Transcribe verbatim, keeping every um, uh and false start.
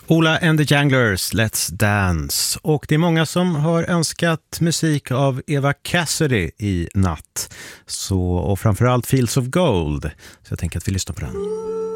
Ola and the Janglers, Let's Dance. Och det är många som har önskat musik av Eva Cassidy i natt. Så, och framförallt Fields of Gold. Så jag tänker att vi lyssnar på den.